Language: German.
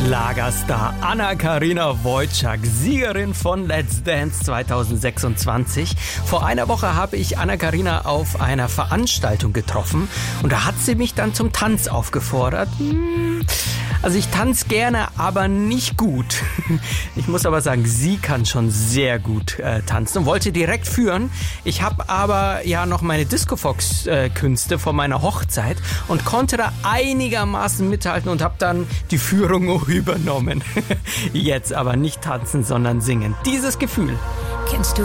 Schlagerstar Anna-Karina Wojcik, Siegerin von Let's Dance 2026. Vor einer Woche habe ich Anna-Karina auf einer Veranstaltung getroffen und da hat sie mich dann zum Tanz aufgefordert. Also ich tanze gerne, aber nicht gut. Ich muss aber sagen, sie kann schon sehr gut tanzen und wollte direkt führen. Ich habe aber ja noch meine Discofox-Künste von meiner Hochzeit und konnte da einigermaßen mithalten und habe dann die Führung übernommen. Jetzt aber nicht tanzen, sondern singen. Dieses Gefühl. Kennst du